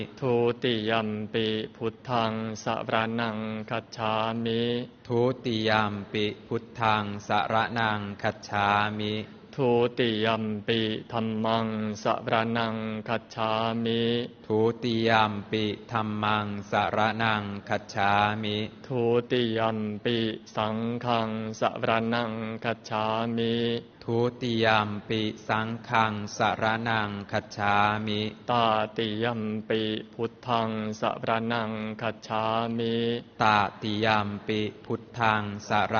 ทุติยัมปิพุทธังสรณังคัจฉามิทุติยัมปิพุทธังสรณังคัจฉามิทุติยัมปิธัมมังสรณังคัจฉามิทุติยัมปิธัมมังสรณังคัจฉามิทุติยัมปิสังฆังสรณังคัจฉามิทุติยัมปิสังฆังสรณังคัจฉามิตาติยัมปิพุทธังสรณังคัจฉามิตาติยัมปิพุทธังสร